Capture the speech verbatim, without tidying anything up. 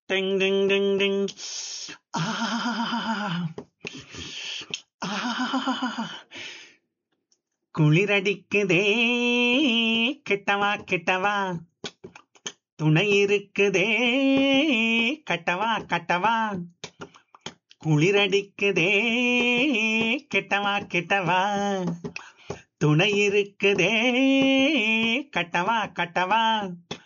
டிங் டிங் டிங் டிங். ஆ, ஆ, குளிரடிக்குதே, கெட்டவா கெட்டவா, துணை இருக்குதே, கட்டவா கட்டவா, குளிரடிக்குதே, கெட்டவா கெட்டவா, துணை இருக்குதே, கட்டவா கட்டவா.